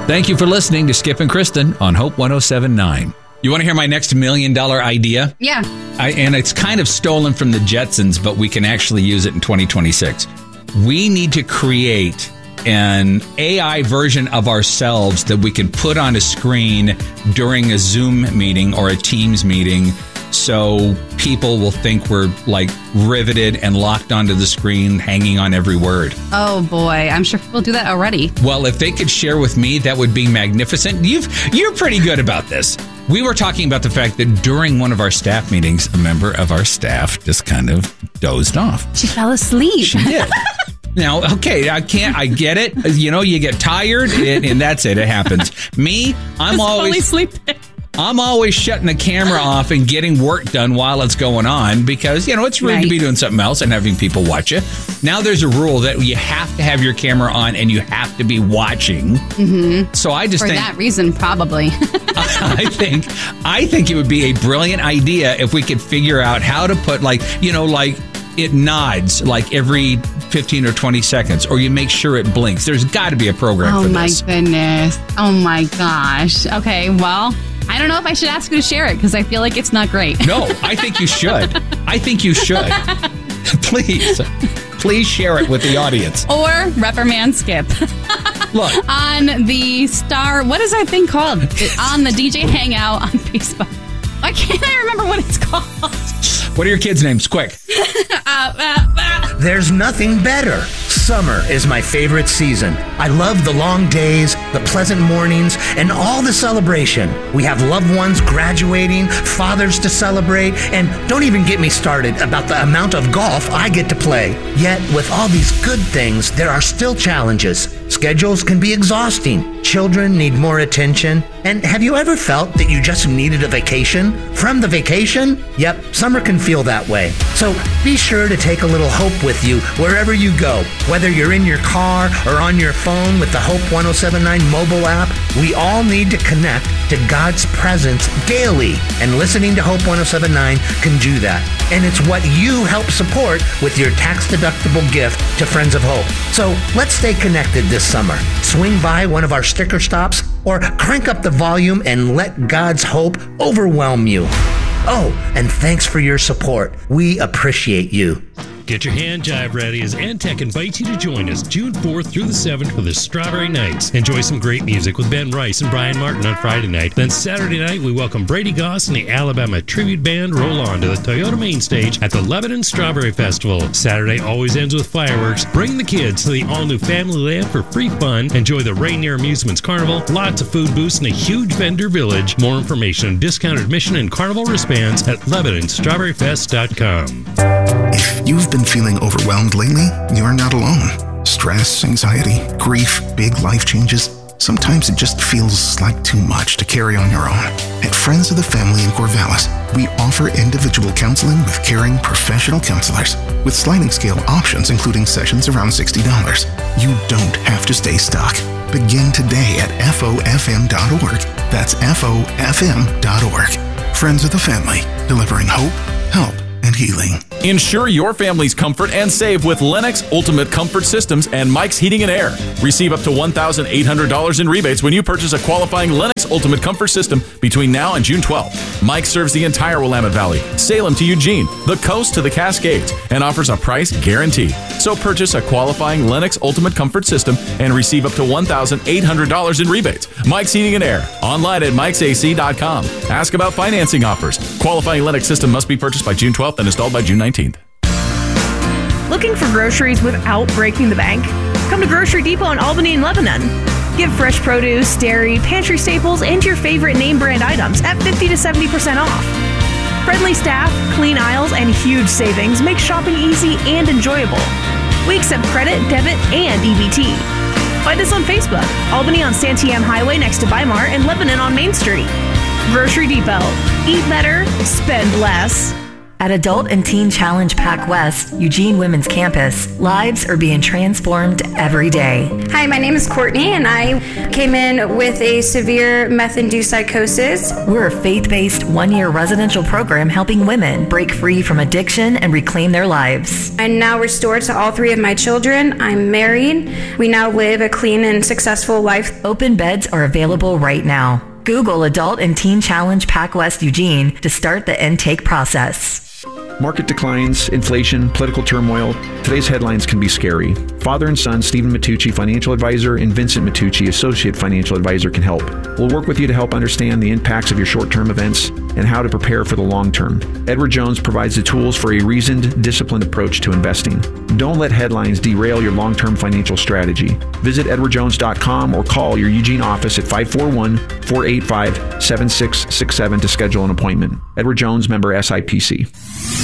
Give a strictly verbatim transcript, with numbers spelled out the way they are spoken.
Thank you for listening to Skip and Kristen on Hope one oh seven point nine. You want to hear my next million dollar idea? Yeah. I, and it's kind of stolen from the Jetsons, but we can actually use it in twenty twenty-six. We need to create an A I version of ourselves that we can put on a screen during a Zoom meeting or a Teams meeting, so people will think we're like riveted and locked onto the screen, hanging on every word. Oh boy, I'm sure people do that already. Well, if they could share with me, that would be magnificent. You've, you're pretty good about this. We were talking about the fact that during one of our staff meetings, a member of our staff just kind of dozed off. She fell asleep. She did. Now, okay, I can't, I get it. You know, you get tired and, and that's it. It happens. Me, I'm Just always sleeping. I'm always shutting the camera off and getting work done while it's going on because, you know, it's rude Right. to be doing something else and having people watch you. Now there's a rule that you have to have your camera on and you have to be watching. Mm-hmm. So I just For think that reason, probably. I think I think it would be a brilliant idea if we could figure out how to put like, you know, like it nods like every fifteen or twenty seconds, or you make sure it blinks. There's got to be a program Oh for my this. goodness. Oh my gosh. Okay, well, I don't know if I should ask you to share it because I feel like it's not great. No, I think you should. I think you should. Please, please share it with the audience. Or reprimand Skip. Look, On the Star, what is that thing called? On the D J Hangout on Facebook. Why can't I remember what it's called? what are your kids' names? Quick. Uh, uh, uh. There's nothing better. Summer is my favorite season. I love the long days, the pleasant mornings, and all the celebration. We have loved ones graduating, fathers to celebrate, and don't even get me started about the amount of golf I get to play. Yet, with all these good things, there are still challenges. Schedules can be exhausting. Children need more attention. And have you ever felt that you just needed a vacation? From the vacation? Yep, summer can feel that way. So be sure to take a little hope with you wherever you go. Whether you're in your car or on your phone with the Hope one oh seven point nine mobile app, we all need to connect to God's presence daily. And listening to Hope one oh seven point nine can do that. And it's what you help support with your tax-deductible gift to Friends of Hope. So let's stay connected this summer. Swing by one of our sticker stops or crank up the volume and let God's hope overwhelm you. Oh, and thanks for your support. We appreciate you. Get your hand jive ready as Antec invites you to join us June fourth through the seventh for the Strawberry Nights. Enjoy some great music with Ben Rice and Brian Martin on Friday night. Then Saturday night, we welcome Brady Goss and the Alabama Tribute Band roll on to the Toyota Main Stage at the Lebanon Strawberry Festival. Saturday always ends with fireworks. Bring the kids to the all-new Family Land for free fun. Enjoy the Rainier Amusements Carnival, lots of food booths, and a huge vendor village. More information on discount admission and carnival wristbands at lebanon strawberry fest dot com. If you've been feeling overwhelmed lately, you're not alone. Stress, anxiety, grief, big life changes. Sometimes it just feels like too much to carry on your own. At Friends of the Family in Corvallis, we offer individual counseling with caring professional counselors with sliding scale options, including sessions around sixty dollars. You don't have to stay stuck. Begin today at F O F M dot org. That's F O F M dot org. Friends of the Family, delivering hope, help, and healing. Ensure your family's comfort and save with Lennox Ultimate Comfort Systems and Mike's Heating and Air. Receive up to one thousand eight hundred dollars in rebates when you purchase a qualifying Lennox Ultimate Comfort System between now and June twelfth. Mike serves the entire Willamette Valley, Salem to Eugene, the coast to the Cascades, and offers a price guarantee. So purchase a qualifying Lennox Ultimate Comfort System and receive up to one thousand eight hundred dollars in rebates. Mike's Heating and Air, online at mikes a c dot com. Ask about financing offers. Qualifying Lennox system must be purchased by June twelfth and installed by June nineteenth. Looking for groceries without breaking the bank? Come to Grocery Depot in Albany and Lebanon. Get fresh produce, dairy, pantry staples, and your favorite name brand items at fifty to seventy percent off. Friendly staff, clean aisles, and huge savings make shopping easy and enjoyable. We accept credit, debit, and E B T. Find us on Facebook, Albany on Santiam Highway next to Weimar, and Lebanon on Main Street. Grocery Depot. Eat better, spend less. At Adult and Teen Challenge Pac West, Eugene Women's Campus, lives are being transformed every day. Hi, my name is Courtney, and I came in with a severe meth-induced psychosis. We're a faith-based one-year residential program helping women break free from addiction and reclaim their lives. I'm now restored to all three of my children. I'm married. We now live a clean and successful life. Open beds are available right now. Google Adult and Teen Challenge Pac West Eugene to start the intake process. Market declines, inflation, political turmoil. Today's headlines can be scary. Father and son, Stephen Matucci, financial advisor, and Vincent Matucci, associate financial advisor, can help. We'll work with you to help understand the impacts of your short-term events and how to prepare for the long term. Edward Jones provides the tools for a reasoned, disciplined approach to investing. Don't let headlines derail your long-term financial strategy. Visit edward jones dot com or call your Eugene office at five four one, four eight five, seven six six seven to schedule an appointment. Edward Jones, member S I P C.